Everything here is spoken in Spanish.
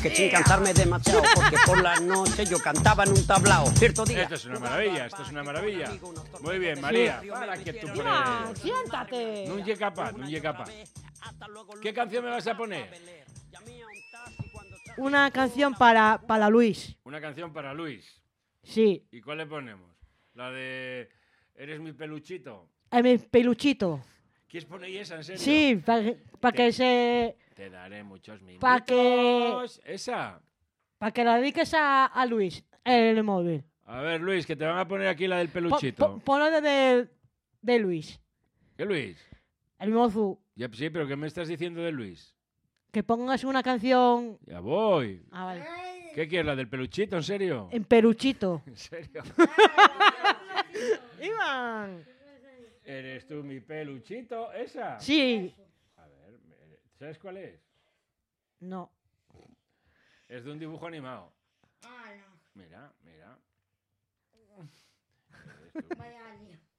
que sin cansarme demasiado, porque por la noche yo cantaba en un tablao. Cierto día. Esto es una maravilla, esto es una maravilla. Muy bien, María. Para que tú Iván, siéntate. no llegue capaz, no llegue capaz. ¿Qué canción me vas a poner? Una canción para Luis. Una canción para Luis. Sí. ¿Y cuál le ponemos? La de Eres mi peluchito. Mi peluchito. ¿Quieres poner esa, en serio? Sí, para que se... Te daré muchos minutos. Para que... Esa. Para que la dediques a Luis en el móvil. A ver, Luis, que te van a poner aquí la del peluchito. Ponlo de Luis. ¿Qué Luis? El mozo. Ya, sí, pero ¿qué me estás diciendo de Luis? Que pongas una canción... Ya voy. Ah, vale. ¿Qué quieres, la del peluchito, en serio? En peluchito. ¿En serio? Iván. ¿Eres tú mi peluchito? ¿Esa? Sí. A ver, ¿sabes cuál es? No. Es de un dibujo animado. Mira, mira. Vaya